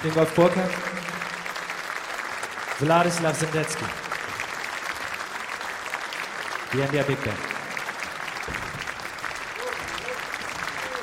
Ingolf Burka, Vladislav Zendetsky, the India Big Band.